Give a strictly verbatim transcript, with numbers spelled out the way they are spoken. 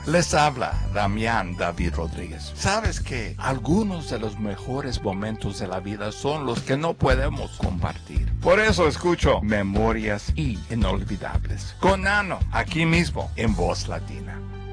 Les habla Damián David Rodríguez. ¿Sabes que algunos de los mejores momentos de la vida son los que no podemos compartir? Por eso escucho Memorias Inolvidables con Nano, aquí mismo en Voz Latina.